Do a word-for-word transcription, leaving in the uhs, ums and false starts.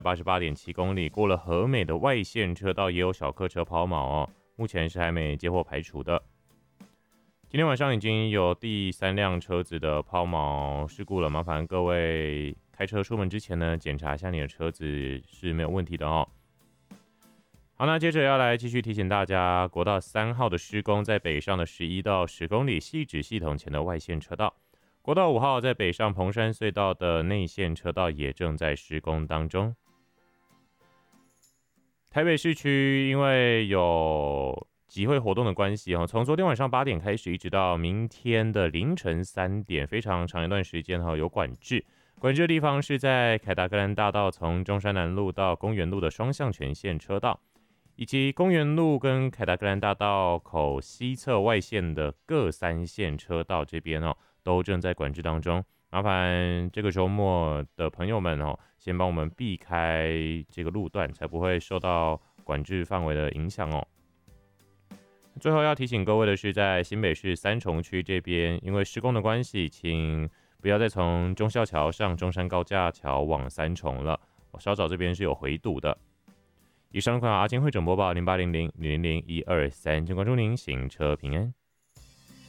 八十八点七公里，过了和美的外线车道，也有小客车抛锚哦，目前是还没接获排除的。今天晚上已经有第三辆车子的抛锚事故了，麻烦各位开车出门之前呢，检查一下你的车子是没有问题的哦。好，那接着要来继续提醒大家，国道三号的施工在北上的十一到十公里汐止系统前的外线车道，国道五号在北上彭山隧道的内线车道也正在施工当中。台北市区因为有集会活动的关系，从昨天晚上八点开始，一直到明天的凌晨三点，非常长一段时间有管制。管制的地方是在凯达格兰大道从中山南路到公园路的双向全线车道，以及公园路跟凯达格兰大道口西侧外线的各三线车道这边哦，都正在管制当中。麻烦这个周末的朋友们哦，先帮我们避开这个路段，才不会受到管制范围的影响哦。最后要提醒各位的是，在新北市三重区这边，因为施工的关系，请不要再从忠孝桥上中山高架桥往三重了，稍早这边是有回堵的。以上款阿金会整播报零八零零零零一二三，请关注您行车平安。